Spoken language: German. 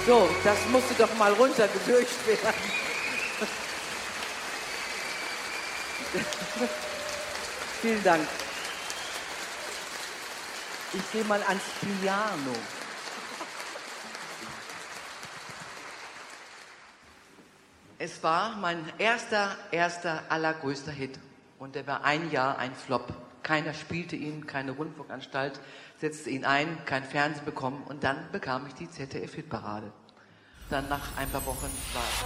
So, das musste doch mal runtergedurcht werden. Vielen Dank. Ich gehe mal ans Piano. Es war mein erster, allergrößter Hit. Und er war ein Jahr ein Flop. Keiner spielte ihn, keine Rundfunkanstalt setzte ihn ein, kein Fernsehen bekommen. Und dann bekam ich die ZDF-Hitparade. Dann nach ein paar Wochen war